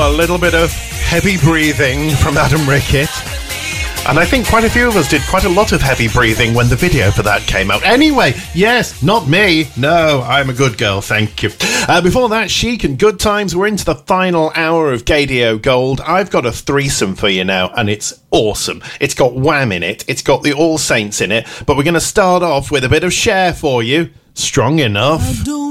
a little bit of heavy breathing from Adam Rickett. And I think quite a few of us did quite a lot of heavy breathing when the video for that came out. Anyway, yes, not me. No, I'm a good girl, thank you. Before that, Chic and Good Times. We're into the final hour of Gaydio Gold. I've got a threesome for you now, and it's awesome. It's got Wham in it. It's got the All Saints in it. But we're going to start off with a bit of Cher for you. Strong Enough.